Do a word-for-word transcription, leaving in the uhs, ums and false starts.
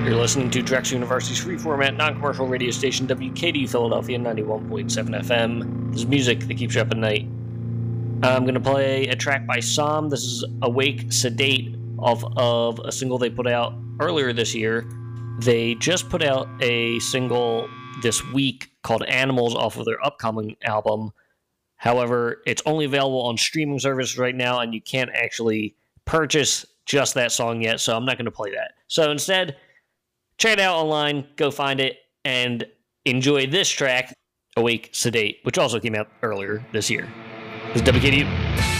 You're listening to Drexel University's free format, non-commercial radio station, W K D U Philadelphia, ninety-one point seven F M. This is music that keeps you up at night. I'm going to play a track by Somm. This is Awake Sedate off of a single they put out earlier this year. They just put out a single this week called Animals off of their upcoming album. However, it's only available on streaming services right now, and you can't actually purchase just that song yet, so I'm not going to play that. So instead, check it out online, go find it, and enjoy this track, Awake Sedate, which also came out earlier this year. This is W K D U.